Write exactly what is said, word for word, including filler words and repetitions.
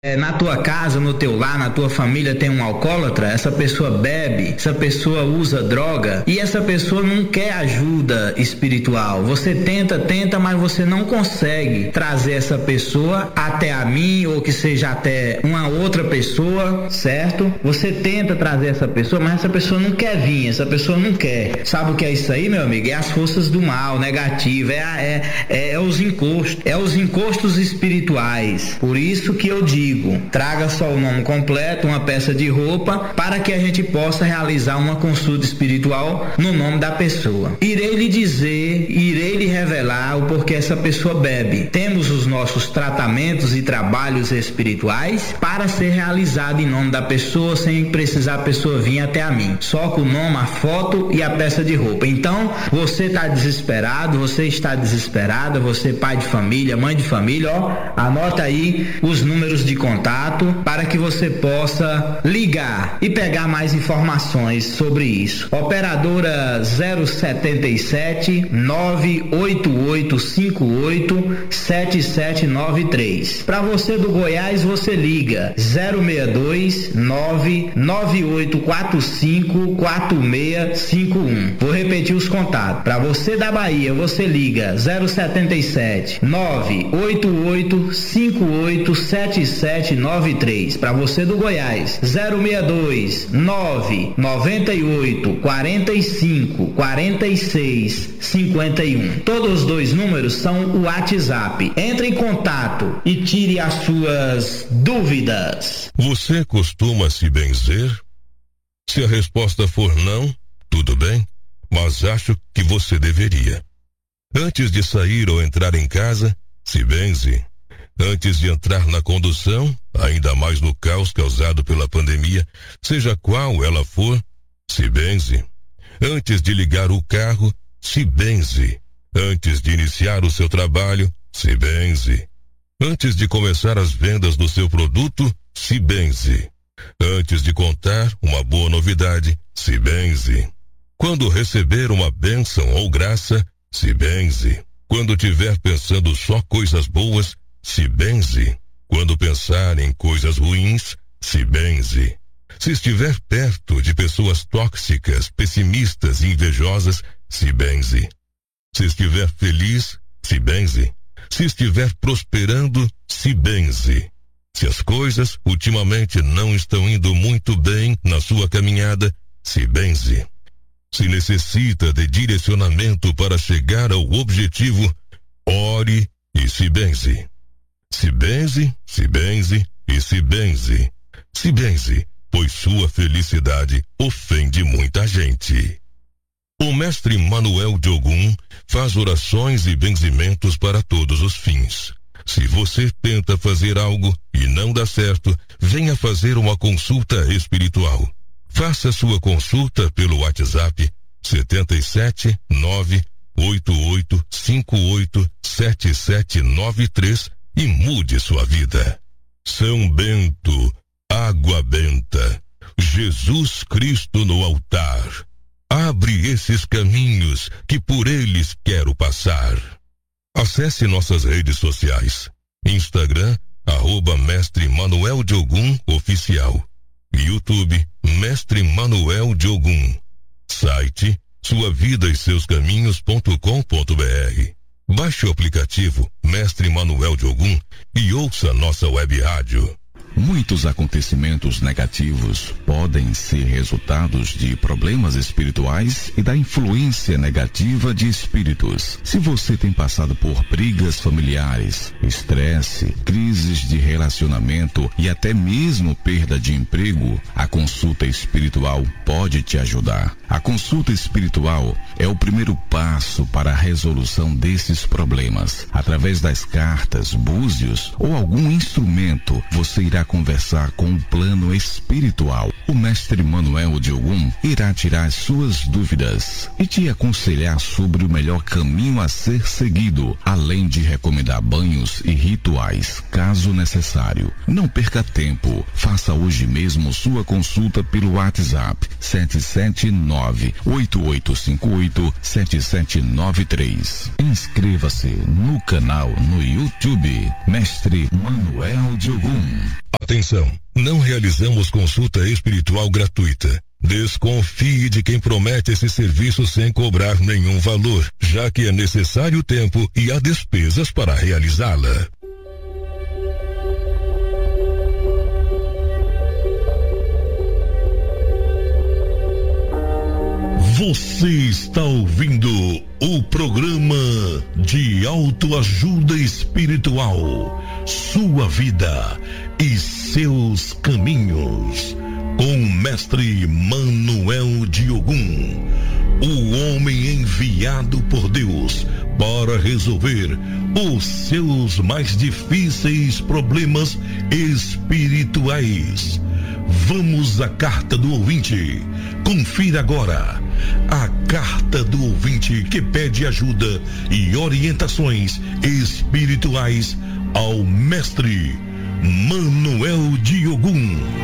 É, na tua casa, no teu lar, na tua família tem um alcoólatra, essa pessoa bebe, essa pessoa usa droga e essa pessoa não quer ajuda espiritual. Você tenta, tenta, mas você não consegue trazer essa pessoa até a mim ou que seja até uma outra pessoa, certo? Você tenta trazer essa pessoa, mas essa pessoa não quer vir, essa pessoa não quer. Sabe o que é isso aí, meu amigo? É as forças do mal, negativo, é, é, é, é os encostos, é os encostos espirituais. Por isso que eu digo, traga só o nome completo, uma peça de roupa, para que a gente possa realizar uma consulta espiritual no nome da pessoa. Irei lhe dizer, irei lhe revelar o porquê essa pessoa bebe. Temos os nossos tratamentos e trabalhos espirituais para ser realizado em nome da pessoa, sem precisar a pessoa vir até a mim. Só com o nome, a foto e a peça de roupa. Então, você está desesperado, você está desesperada, você pai de família, mãe de família, ó, anota aí os números de contato para que você possa ligar e pegar mais informações sobre isso. Operadora zero setenta e sete, nove oito oito cinco oito, sete sete nove três. Para você do Goiás, você liga zero seis dois, nove nove oito quatro cinco quatro seis cinco um. Vou repetir os contatos. Para você da Bahia, você liga zero setenta e sete, nove oito oito cinco oito sete sete nove três. Para você do Goiás, zero seis dois, nove nove oito quatro cinco quatro seis cinco um. Todos os dois números são o WhatsApp. Entre em contato e tire as suas dúvidas. Você costuma se benzer? Se a resposta for não, tudo bem, mas acho que você deveria. Antes de sair ou entrar em casa, se benze. Antes de entrar na condução, ainda mais no caos causado pela pandemia, seja qual ela for, se benze. Antes de ligar o carro, se benze. Antes de iniciar o seu trabalho, se benze. Antes de começar as vendas do seu produto, se benze. Antes de contar uma boa novidade, se benze. Quando receber uma bênção ou graça, se benze. Quando tiver pensando só coisas boas, se benze. Quando pensar em coisas ruins, se benze. Se estiver perto de pessoas tóxicas, pessimistas e invejosas, se benze. Se estiver feliz, se benze. Se estiver prosperando, se benze. Se as coisas ultimamente não estão indo muito bem na sua caminhada, se benze. Se necessita de direcionamento para chegar ao objetivo, ore e se benze. Se benze, se benze e se benze. Se benze, pois sua felicidade ofende muita gente. O mestre Manuel de Ogum faz orações e benzimentos para todos os fins. Se você tenta fazer algo e não dá certo, venha fazer uma consulta espiritual. Faça sua consulta pelo WhatsApp setenta e sete, nove oito oito cinco oito sete sete nove três e mude sua vida. São Bento, água benta, Jesus Cristo no altar. Abre esses caminhos que por eles quero passar. Acesse nossas redes sociais. Instagram, arroba Mestre Manuel de Ogum Oficial. YouTube, Mestre Manuel de Ogum. Site, sua vida e seus caminhos ponto com ponto br. Baixe o aplicativo Mestre Manuel de Ogum e ouça nossa web rádio. Muitos acontecimentos negativos podem ser resultados de problemas espirituais e da influência negativa de espíritos. Se você tem passado por brigas familiares, estresse, crises de relacionamento e até mesmo perda de emprego, a consulta espiritual pode te ajudar. A consulta espiritual é o primeiro passo para a resolução desses problemas. Através das cartas, búzios ou algum instrumento, você irá conversar com o plano espiritual. O mestre Manuel de Ogum irá tirar suas dúvidas e te aconselhar sobre o melhor caminho a ser seguido, além de recomendar banhos e rituais, caso necessário. Não perca tempo. Faça hoje mesmo sua consulta pelo WhatsApp sete sete nove, oito oito cinco oito, sete sete nove três. Inscreva-se no canal no YouTube Mestre Manuel de Ogum. Atenção, não realizamos consulta espiritual gratuita. Desconfie de quem promete esse serviço sem cobrar nenhum valor, já que é necessário tempo e há despesas para realizá-la. Você está ouvindo o programa de autoajuda espiritual, sua vida e seus caminhos, com o mestre Manuel de Ogum, o homem enviado por Deus para resolver os seus mais difíceis problemas espirituais. Vamos à carta do ouvinte. Confira agora a carta do ouvinte que pede ajuda e orientações espirituais ao mestre Manuel de Ogum.